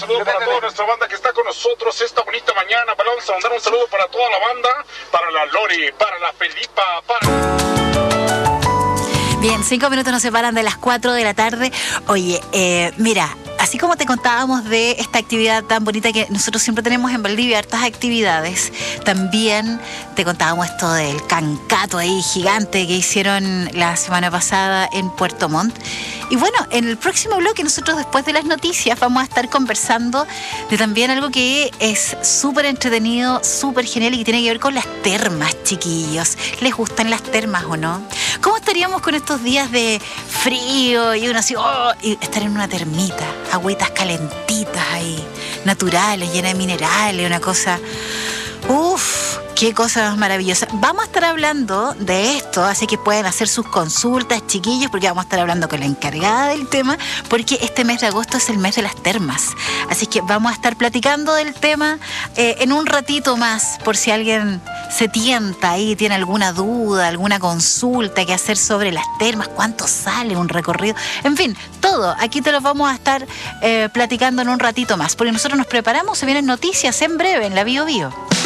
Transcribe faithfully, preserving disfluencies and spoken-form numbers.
saludo para toda nuestra banda que está con nosotros esta bonita mañana. Vamos a mandar un saludo para toda la banda, para la Lori, para la Felipa, para... Bien, cinco minutos nos separan de las cuatro de la tarde. Oye, eh, mira, así como te contábamos de esta actividad tan bonita que nosotros siempre tenemos en Valdivia, hartas actividades, también te contábamos esto del cancato ahí gigante que hicieron la semana pasada en Puerto Montt. Y bueno, en el próximo bloque nosotros después de las noticias vamos a estar conversando de también algo que es súper entretenido, súper genial y que tiene que ver con las termas, chiquillos. ¿Les gustan las termas o no? ¿Cómo estaríamos con estos días de frío y uno así, oh, y estar en una termita, agüitas calentitas ahí, naturales, llenas de minerales, una cosa... Uf, qué cosa más maravillosa. Vamos a estar hablando de esto, así que pueden hacer sus consultas, chiquillos, porque vamos a estar hablando con la encargada del tema, porque este mes de agosto es el mes de las termas. Así que vamos a estar platicando del tema eh, en un ratito más, por si alguien se tienta ahí, tiene alguna duda, alguna consulta que hacer sobre las termas, cuánto sale un recorrido, en fin, todo. Aquí te lo vamos a estar eh, platicando en un ratito más, porque nosotros nos preparamos, se vienen noticias en breve en la Bio Bio.